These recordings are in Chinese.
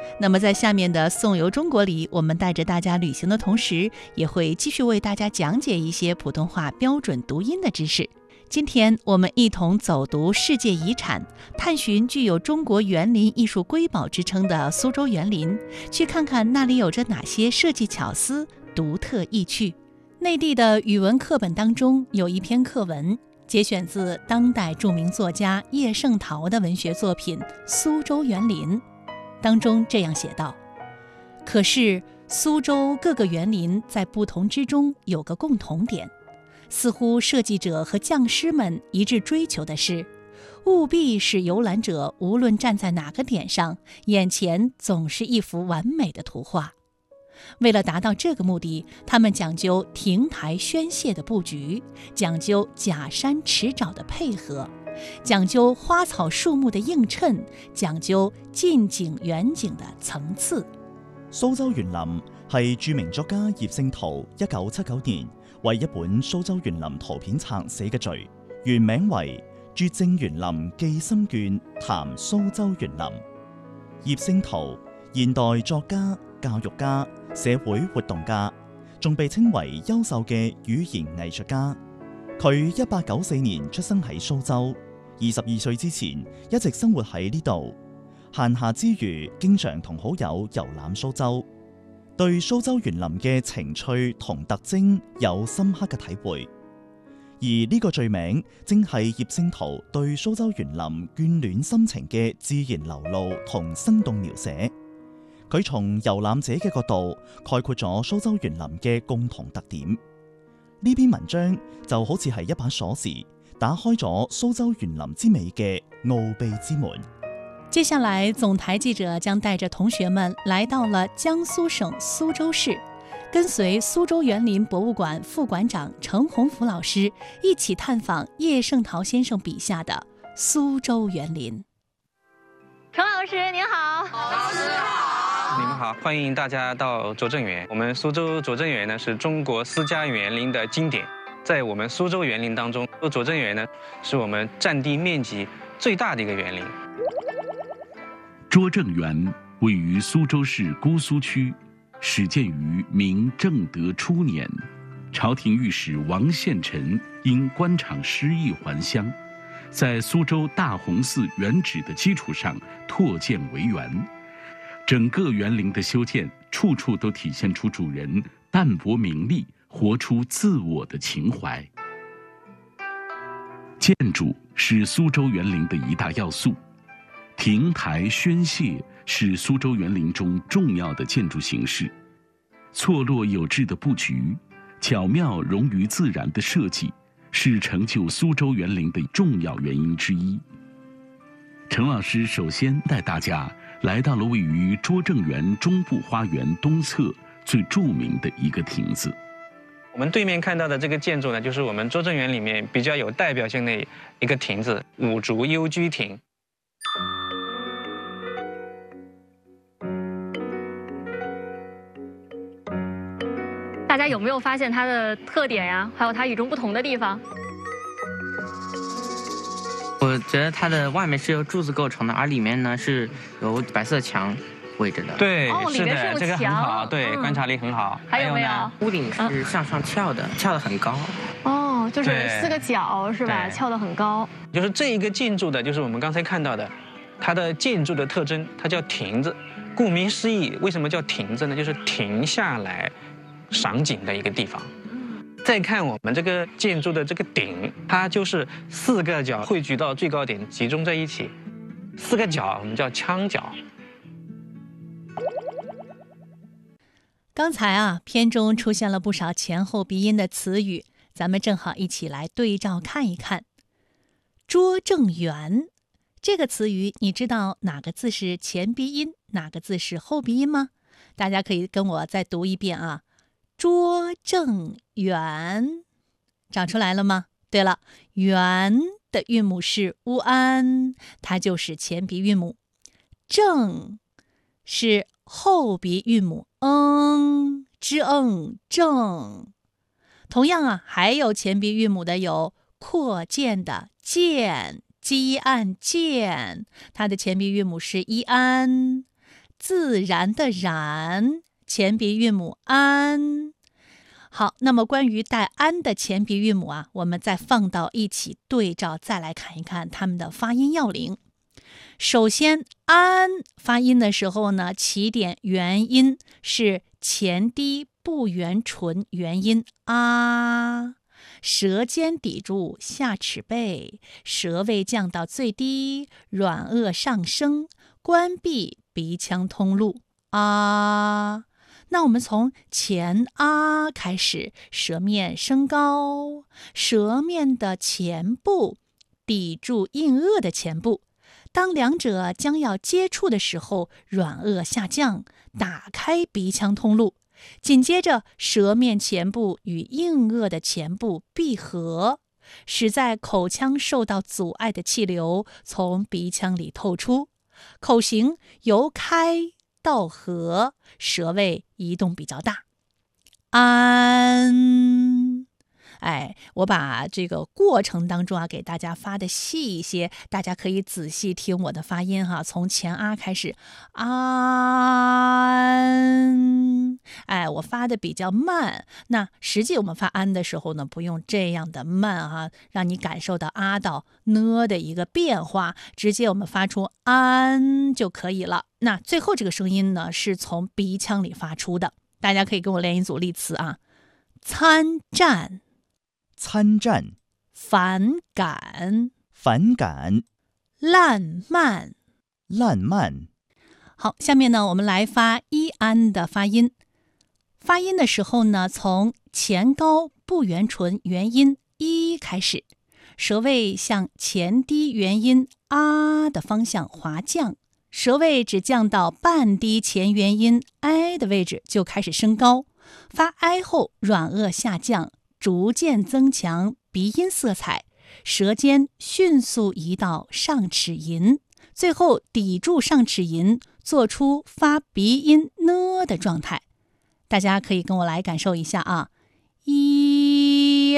那么在下面的颂游中国里，我们带着大家旅行的同时，也会继续为大家讲解一些普通话标准读音的知识。今天我们一同走读世界遗产，探寻具有中国园林艺术瑰宝之称的苏州园林，去看看那里有着哪些设计巧思、独特意趣。内地的语文课本当中有一篇课文，节选自当代著名作家叶圣陶的文学作品《苏州园林》，当中这样写道：可是苏州各个园林在不同之中有个共同点，似乎设计者和匠师们一致追求的是，务必使游览者无论站在哪个点上，眼前总是一幅完美的图画。为了达到这个目的，他们讲究亭台轩榭的布局，讲究假山池沼的配合，讲究花草樹木的映襯，講究近景遠景的層次。 蘇州園林係著名作家葉聖陶1979年為一本蘇州園林圖片冊寫嘅序，原名為《拙政園林記心卷談蘇州園林》。葉聖陶，現代作家、教育家、社會活動家，仲被稱為優秀嘅語言藝術家。佢1894年出生喺蘇州，22歲之前一直生活喺呢度。閒暇之餘，經常同好友遊覽蘇州，對蘇州園林嘅情趣同特徵有深刻嘅體會。而呢個序名正係葉聖陶對蘇州園林眷戀心情嘅自然流露同生動描寫。佢從遊覽者嘅角度概括咗蘇州園林嘅共同特點。呢篇文章就好似係一把鎖匙，打開咗蘇州園林之美嘅奧秘之門。 接下來，總台記者將帶着同學們來到了江蘇省蘇州市，跟隨蘇州園林博物館副館長程洪福老師一起探訪葉聖陶先生筆下的蘇州園林。 程老師您好。 老師好。你们好，歡迎大家到拙政園。我們蘇州拙政園呢是中國私家園林的經典，在我們蘇州園林當中，拙政園呢是我們佔地面積最大的一個園林。 拙政園位於蘇州市姑蘇區，始建於明正德初年，朝廷御史王獻臣因官場失意還鄉，在蘇州大洪寺原址的基礎上拓建為園。整個園林的修建，處處都體現出主人淡泊名利、活出自我的情懷。建築是蘇州園林的一大要素，亭台轩榭是蘇州園林中重要的建築形式。錯落有致的布局，巧妙融於自然的設計，是成就蘇州園林的重要原因之一。程老師首先帶大家來到了位於拙政園中部花園東側最著名的一個亭子。 我們對面看到的這個建築呢，就是我們拙政園裡面比較有代表性的一個亭子——五竹幽居亭。 大家有沒有發現它的特點呀？還有它與眾不同的地方？ 我覺得它的外面是由柱子構成的，而裡面呢是由白色牆圍着的。 對， 哦， 是的， 這個很好，對，觀察力很好。 還有沒有？ 屋頂是向上翹的，翹得很高。 哦，就是4個角是吧？翹得很高。 就是這一個建築的，就是我們剛才看到的，它的建築的特徵，它叫亭子。顧名思義，為什麼叫亭子呢？就是停下來賞景的一個地方。再看我們這個建築的這個頂，它就是4個角匯聚到最高點，集中在一起。4個角我們叫腔角。 剛才片中出現了不少前後鼻音的詞語，咱們正好一起來對照看一看。拙政園這個詞語，你知道哪個字是前鼻音，哪個字是後鼻音嗎？大家可以跟我再讀一遍啊。拙政園，找出來了嗎？對了，園的韻母是烏安，它就是前鼻韻母。政是後鼻韻母正。同樣還有前鼻韻母的有擴建的建，積案建，它的前鼻韻母是一安。 自然的然，前鼻韵母安。好，那么关于带安的前鼻韵母啊，我们再放到一起对照，再来看一看它们的发音要领。首先，安发音的时候呢，起点元音是前低不圆唇元音啊，舌尖抵住下齿背，舌位降到最低，软腭上升，关闭鼻腔通路啊。那我们从前啊开始，舌面升高，舌面的前部抵住硬腭的前部，当两者将要接触的时候，软腭下降，打开鼻腔通路。紧接着，舌面前部与硬腭的前部闭合，使在口腔受到阻碍的气流从鼻腔里透出，口型由开到合，舌位移动比较大。安，我把这个过程当中啊，给大家发的细一些，大家可以仔细听我的发音哈。从前啊开始，安，我发的比较慢。那实际我们发安的时候呢，不用这样的慢哈，让你感受到啊到呢的一个变化，直接我们发出安就可以了。那最后这个声音呢，是从鼻腔里发出的。大家可以跟我练一组例词啊：参战。 参战、 反感、 反感、 烂漫、 烂漫。 好，下面呢，我们来发一安的发音。发音的时候呢，从前高不圆唇元音一开始，舌位向前低元音啊的方向滑降，舌位只降到半低前元音 i 的位置就开始升高，发 i 后软腭下降，逐渐增强鼻音色彩，舌尖迅速移到上齿龈，最后抵住上齿龈，做出发鼻音呢的状态。大家可以跟我来感受一下啊，一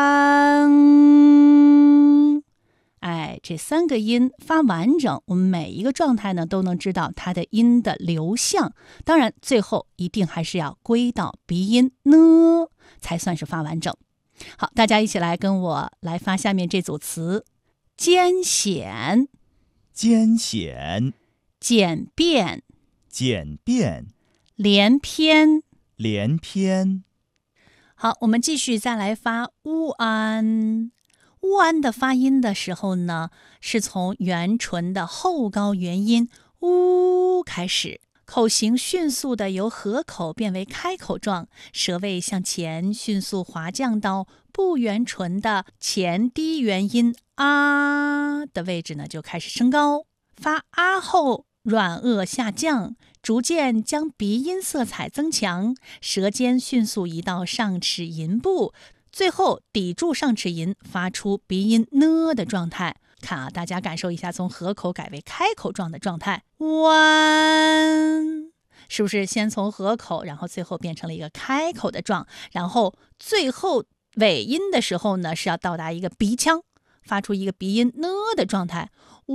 样，这三个音发完整，我们每一个状态呢都能知道它的音的流向。当然，最后一定还是要归到鼻音呢，才算是发完整。好，大家一起来跟我来发下面这组词：艰险、 艰险、 简便、 简便、 连篇、 连篇。 好，我们继续再来发乌安。乌安的发音的时候呢，是从元唇的后高元音乌开始，口型迅速的由合口变为开口状，舌位向前迅速滑降到不圆唇的前低元音啊的位置呢，就开始升高。发啊后软腭下降，逐渐将鼻音色彩增强，舌尖迅速移到上齿龈部，最后抵住上齿龈，发出鼻音呢的状态。看啊，大家感受一下从合口改为开口状的状态。弯，是不是先从合口，然后最后变成了一个开口的状，然后最后尾音的时候呢，是要到达一个鼻腔，发出一个鼻音呢的状态。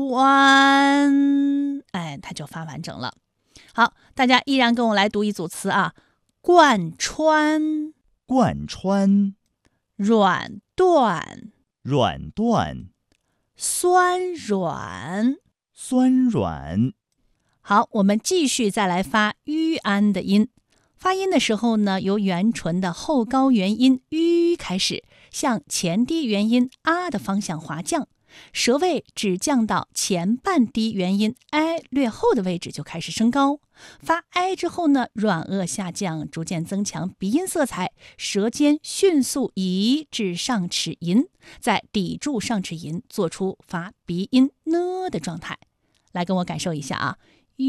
弯，它就发完整了。好，大家依然跟我来读一组词啊：贯穿、 贯穿、 软断、 软断、 酸软、 酸软。 好，我们继续再来发吁安的音。发音的时候呢，由元唇的后高元音吁开始，向前低元音啊的方向滑降，舌位只降到前半低元音 i 略后的位置就开始升高。发 i 之后呢，软腭下降，逐渐增强鼻音色彩，舌尖迅速移至上齿龈，再抵住上齿龈，做出发鼻音呢的状态。来跟我感受一下啊，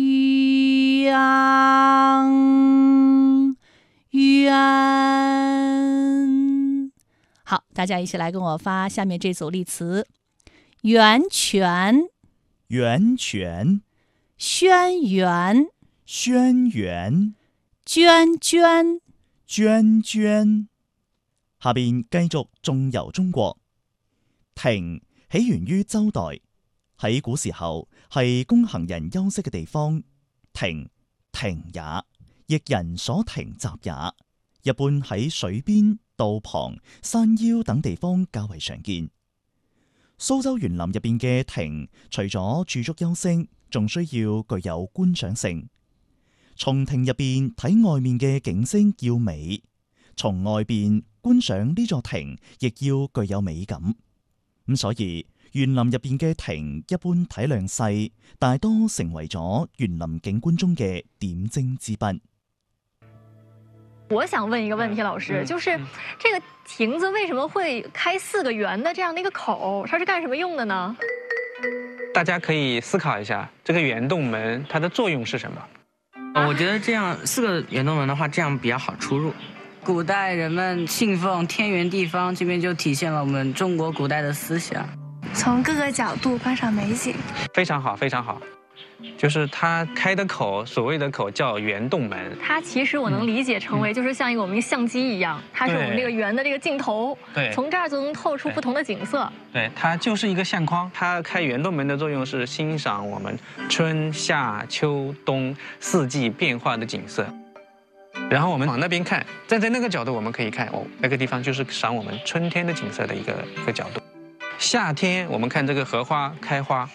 冤。好，大家一起来跟我发下面这组例词：源泉、 源泉、 轩辕、 轩辕、 涓涓、 涓涓。下邊繼續縱遊中國。庭起源於周代，喺古時候係供行人休息嘅地方。庭亭也，亦人所停集也。一般喺水邊、道旁、山腰等地方較為常見。蘇州園林入邊嘅亭，除咗駐足休息，仲需要具有觀賞性。從亭入邊睇外面嘅景色要美，從外邊觀賞呢座亭亦要具有美感。咁所以園林入邊嘅亭一般體量細，大多成為咗園林景觀中嘅點睛之筆。 我想問一個問題，老師，就是這個亭子為什麼會開4個圓的這樣的一個口？它是幹什麼用的呢？ 大家可以思考一下，這個圓洞門它的作用是什麼？ 我覺得這樣4個圓洞門的話，這樣比較好出入。 古代人們信奉天圓地方，這邊就體現了我們中國古代的思想。 從各個角度觀賞美景， 非常好，非常好。就是它開的口，所謂的口叫圓洞門。 它其實我能理解成為，就是像我們相機一樣，它是我們這個圓的這個鏡頭， 對， 從這兒就能透出不同的景色。 對，它就是一個相框。它開圓洞門的作用是欣賞我們春夏秋冬4季變化的景色。然後我們往那邊看，站在那個角度，我們可以看哦，那個地方就是賞我們春天的景色的一個角度。夏天我們看這個荷花開花。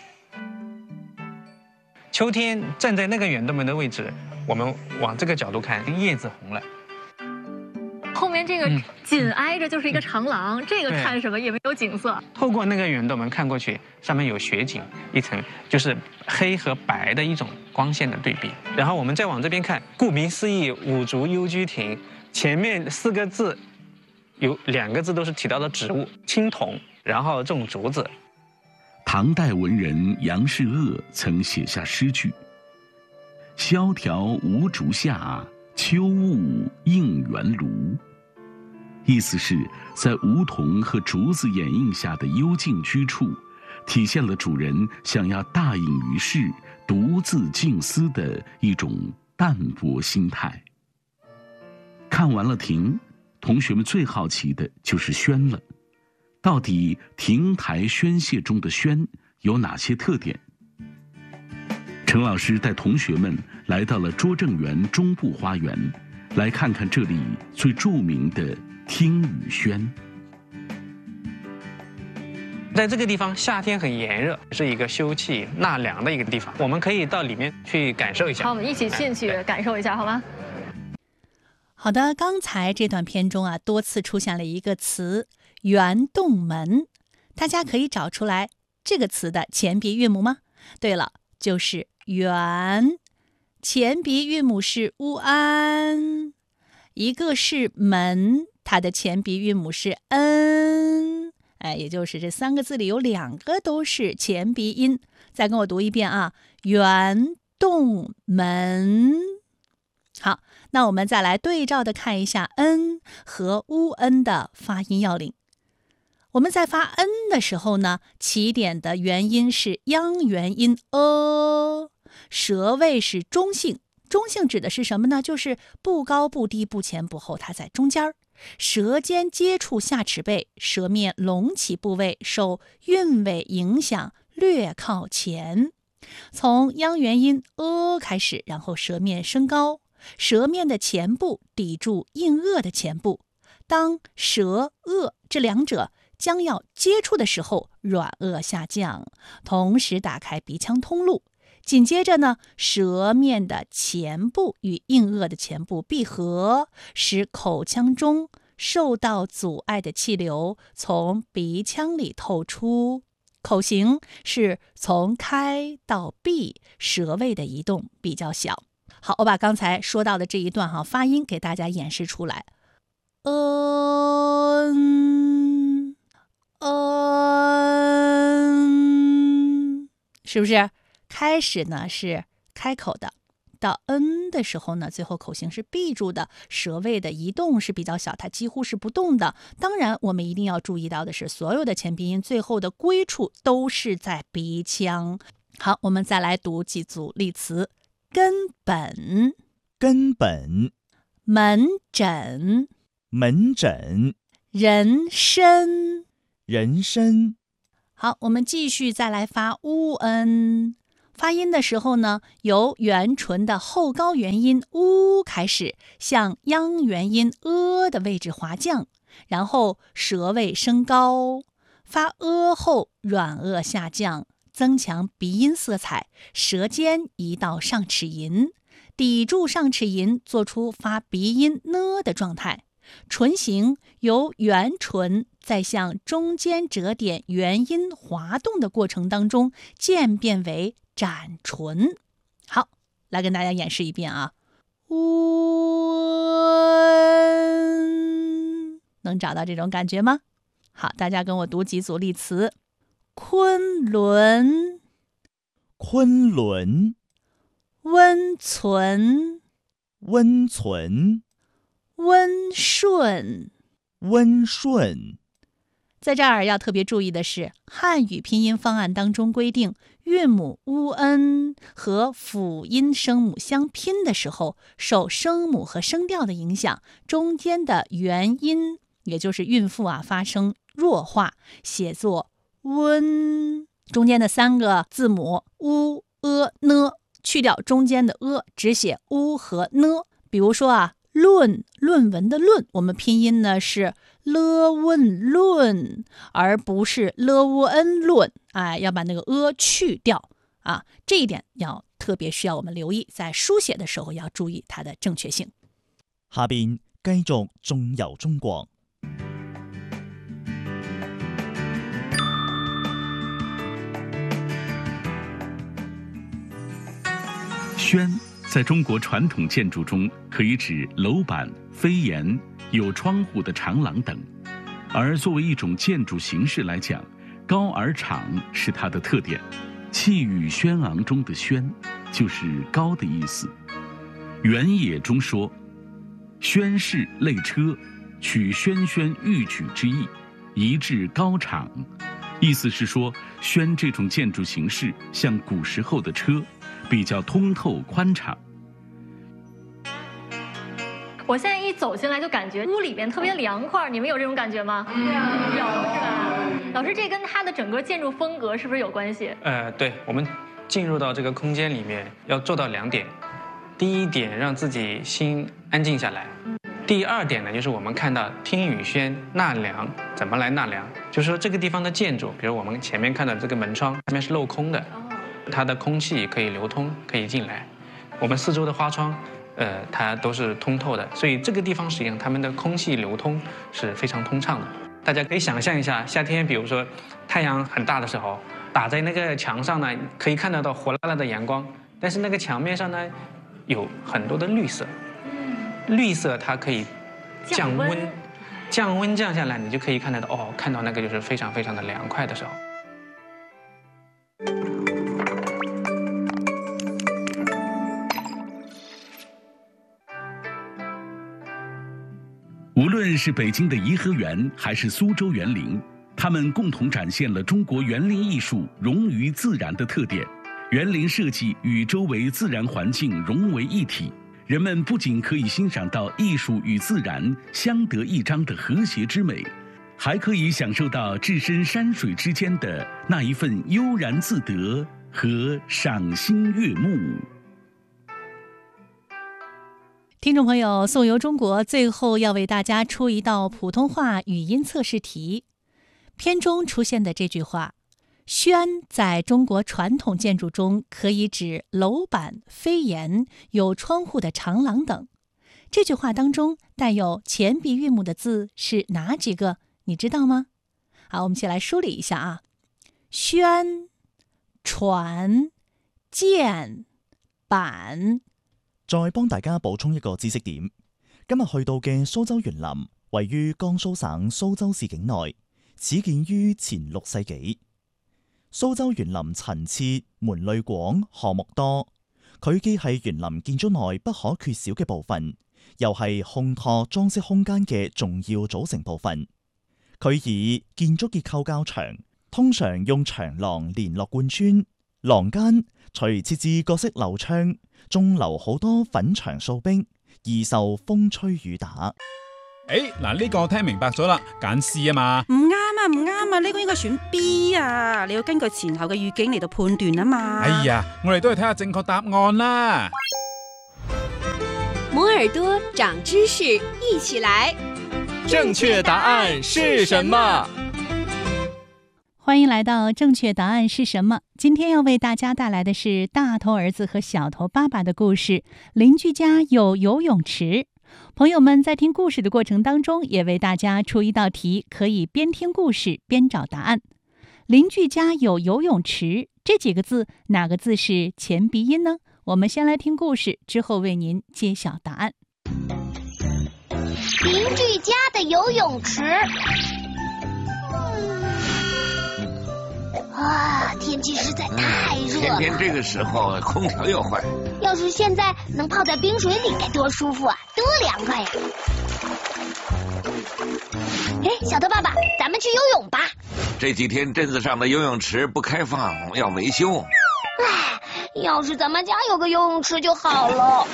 秋天站在那個圓洞門的位置，我們往這個角度看，葉子紅了。 後面這個緊挨着就是一個長廊，這個看什麼也沒有景色。 透過那個圓洞門看過去，上面有雪景一層，就是黑和白的一種光線的對比。然後我們再往這邊看，顧名思義，五竹幽居亭，前面4個字，有2個字都是提到的植物青桐，然後種竹子。 唐代文人杨士鄂曾寫下詩句：蕭條無竹下，秋霧映圓廬。意思是在梧桐和竹子掩映下的幽靜居處，體現了主人想要大隱於世、獨自靜思的一種淡泊心態。看完了亭，同學們最好奇的就是軒了。到底亭台軒榭中的軒有哪些特點？陳老師帶同學們來到了拙政園中部花園，來看看這裡最著名的聽雨軒。 在這個地方，夏天很炎熱，是一個休憩納涼的一個地方。我們可以到裡面去感受一下。 好，我們一起進去感受一下，好嗎？ 好的，剛才這段篇中啊，多次出現了一個詞圓洞門，大家可以找出來這個詞的前鼻韻母嗎？對了，就是圓，前鼻韻母是烏安，一個是門，它的前鼻韻母是恩，也就是這3個字裡有2個都是前鼻音。再跟我讀一遍啊，圓洞門。好，那我們再來對照的看一下恩和烏恩的發音要領。我們在發恩的時候呢，起點的元音是央元音舌位是中性。中性指的是什麼呢？就是不高不低不前不後，它在中間。舌尖接觸下齒背，舌面隆起部位受韻味影響略靠前。從央元音開始，然後舌面升高，舌面的前部抵住硬腭的前部。當舌這兩者將要接觸的時候，軟腭下降，同時打開鼻腔通路。緊接着呢，舌面的前部與硬腭的前部閉合，使口腔中受到阻礙的氣流從鼻腔裡透出。口型是從開到閉，舌位的移動比較小。好，我把剛才說到的這一段發音給大家演示出來。是不是開始呢是開口的，到的時候呢，最後口型是閉住的，舌位的移動是比較小，它幾乎是不動的。當然我們一定要注意到的是，所有的前鼻音最後的歸處都是在鼻腔。好，我們再來讀幾組例詞：根本、 根本、 門診、 門診、 人參、 人參。 好，我們繼續再來發烏恩。 发音的时候呢，由元唇的后高元音呜开始，向央元音的位置滑降，然后舌位升高，发后软腭下降，增强鼻音色彩，舌尖移到上齿龈，抵住上齿龈，做出发鼻音呢的状态。唇形由圆唇在向中间折点元音滑动的过程当中渐变为展唇。好，来跟大家演示一遍啊。能找到这种感觉吗？好，大家跟我读几组例词。昆仑， 昆仑， 温存， 温存， 温顺， 温顺。 在这儿要特别注意的是，汉语拼音方案当中规定，韵母n 和辅音声母相拼的时候，受声母和声调的影响，中间的元音，也就是韵腹发生弱化，写作温。中间的3个字母 n 去掉中间的只写和 n。比如说论文的论，我们拼音呢是问论，而不是n 论，要把那个去掉这一点要特别需要我们留意，在书写的时候要注意它的正确性。 下邊繼續縱遊中國。 轩在中国传统建筑中可以指楼板、飞檐、有窗户的长廊等，而作为一种建筑形式来讲，高而敞是它的特点。气宇轩昂中的轩就是高的意思。原野中说，轩势类车，取轩辕玉举之意，一致高敞。意思是说，轩这种建筑形式像古时候的车，比较通透宽敞。 我现在一走进来就感觉屋里面特别凉快，你们有这种感觉吗？有是吧？老师，这跟它的整个建筑风格是不是有关系？ 对，我们进入到这个空间里面要做到2点。第一点，让自己心安静下来。第2点呢，就是我们看到听雨轩纳凉，怎么来纳凉？就是说这个地方的建筑，比如我们前面看到这个门窗，下面是镂空的，它的空气可以流通，可以进来。我们四周的花窗，它都是通透的，所以这个地方实际上它们的空气流通是非常通畅的。大家可以想象一下，夏天比如说太阳很大的时候，打在那个墙上呢，可以看得到火辣辣的阳光，但是那个墙面上呢，有很多的绿色。绿色它可以降温，降下来，你就可以看得到看到那个就是非常非常的凉快的时候。 无论是北京的颐和园还是苏州园林，它们共同展现了中国园林艺术融于自然的特点。园林设计与周围自然环境融为一体，人们不仅可以欣赏到艺术与自然相得益彰的和谐之美，还可以享受到置身山水之间的那一份悠然自得和赏心悦目。 听众朋友，颂游中国最后要为大家出一道普通话语音测试题。片中出现的这句话，轩在中国传统建筑中可以指楼板、飞檐、有窗户的长廊等。这句话当中带有前鼻韵母的字是哪几个？你知道吗？好，我们一起来梳理一下轩、船、箭、板。 再幫大家補充一個知識點，今日去到嘅蘇州園林位於江蘇省蘇州市境內，始建於前6世紀。蘇州園林陳設、門類廣、項目多，佢既係園林建築內不可缺少嘅部分，又係烘托裝飾空間嘅重要組成部分。佢以建築結構較長，通常用長廊連絡貫穿，廊間除設置各式樓窗，仲留好多粉牆掃壁，易受風吹雨打。 嗱呢個聽明白咗啦，揀 C 啊嘛。 唔啱唔啱啊！呢個應該選 B 啊！你要根據前後嘅語境嚟到判斷啊嘛。 哎呀，我哋都係睇下正確答案啦。 摩耳朵長知識，一起來。 正確答案是什麼？ 歡迎來到正確答案是什麼？今天要為大家帶來的是大頭兒子和小頭爸爸的故事。鄰居家有游泳池。朋友們在聽故事的過程當中，也為大家出一道題，可以邊聽故事邊找答案。鄰居家有游泳池，這幾個字哪個字是前鼻音呢？我們先來聽故事，之後為您揭曉答案。 鄰居家的游泳池。天氣實在太熱了。 偏偏這個時候空調又壞。 要是現在能泡在冰水裡該多舒服啊，多涼快呀！哎，小頭爸爸，咱們去游泳吧。 這幾天鎮子上的游泳池不開放，要維修。 唉，要是咱們家有個游泳池就好了。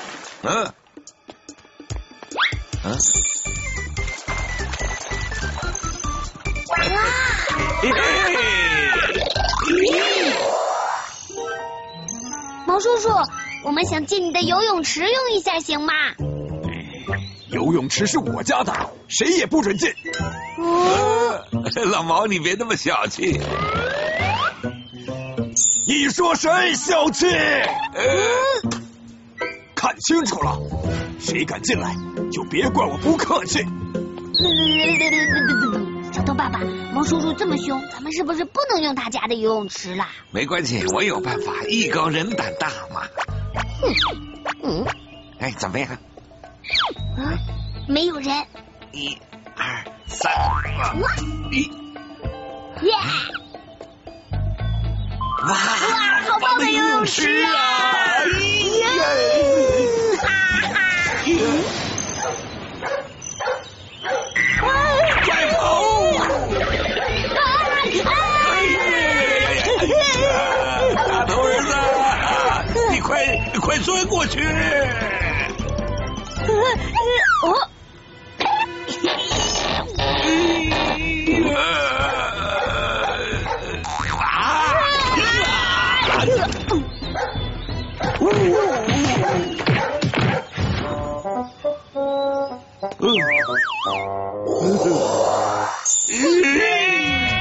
毛叔叔，我們想進你的游泳池用一下，行嗎？ 游泳池是我家的，誰也不准進。 老毛，你別那麼小氣。 你說誰小氣？看清楚了，誰敢進來，就別怪我不客氣。 小頭爸爸，毛叔叔這麼兇，咱們是不是不能用他家的游泳池了？ 沒關係，我有辦法，藝高人膽大嘛。哎，怎麼樣？ 沒有人。 1、2、3。哇， 好棒的游泳池啊！ 快跑！大頭兒子，你快鑽過去！